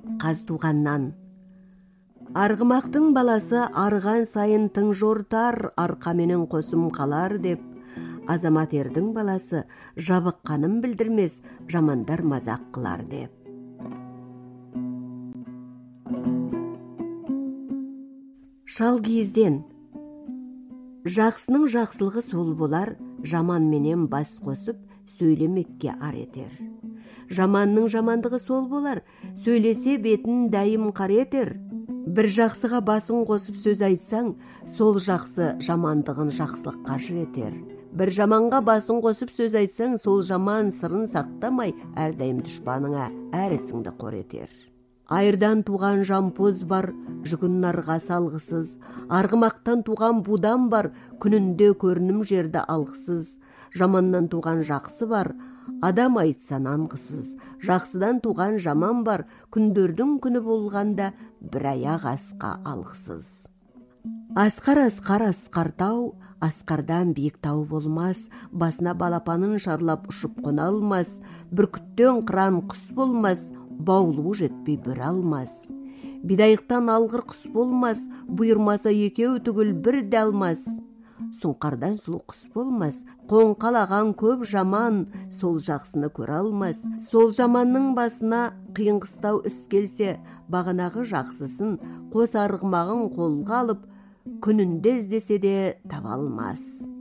қаз туғаннан. Арғымақтың баласы арған сайын тың жортар, арқаменен қосым қалар деп, Азамат ердің баласы жабыққанын білдірмес, жамандар мазақ қылар деп. Шал киізден. Жақсының жақсылығы сол болар, жаман менен бас қосып, сөйлемекке ар етер. Жаманның жамандығы сол болар, сөйлесе бетін дайым қар етер. Бір жақсыға басын қосып сөз айтсаң, сол жақсы жамандығын жақсылыққа жібетер. Бір жаманға басын қосып сөз айтсаң, сол жаман сырын сақтамай, әрдайым дұшпаныңа әр ісіңді қор етер. Айырдан туған жампоз бар, жүгін нарға салғысыз. Арғымақтан туған будан бар, күнінде көрінім жерді алғысыз. Жаманнан туған жақсы бар, адам айтсан анғысыз. Жақсыдан туған жаман бар, күндердің күні болғанда бір аяқ асқа алғысыз. Асқар тау, асқардан биік тау болмас. Басына балапанын шарлап ұшып қона алмас. Бүркіттен қыран құс болмас, баулуы жетпей бір алмас. Бидайықтан алғыр құс болмас, бұйырмаса екеу түгіл бір де алмас. Сұңқардан сұлу құс болмас, қоңқалаған көп жаман, сол жақсыны көре алмас. Сол жаманның басына қиын қыстау іс келсе, бағанағы жақсысын қос арғымағын қолға алып, күнінде іздесе де таба алмас.